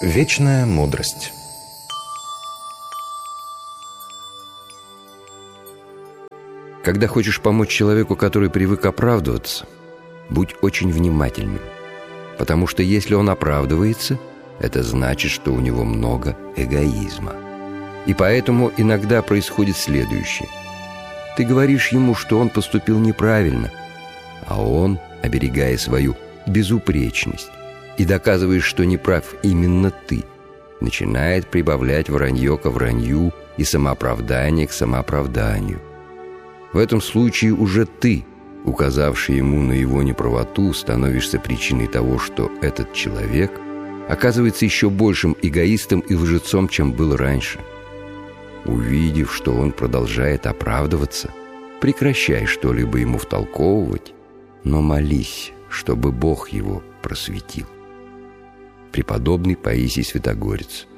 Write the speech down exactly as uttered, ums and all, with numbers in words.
Вечная мудрость. Когда хочешь помочь человеку, который привык оправдываться, будь очень внимательным. Потому что если он оправдывается, это значит, что у него много эгоизма. И поэтому иногда происходит следующее. Ты говоришь ему, что он поступил неправильно, а он, оберегая свою безупречность и доказываешь, что неправ именно ты, начинает прибавлять вранье ко вранью и самооправдание к самооправданию. В этом случае уже ты, указавший ему на его неправоту, становишься причиной того, что этот человек оказывается еще большим эгоистом и лжецом, чем был раньше. Увидев, что он продолжает оправдываться, прекращай что-либо ему втолковывать, но молись, чтобы Бог его просветил. Преподобный Паисий Святогорец.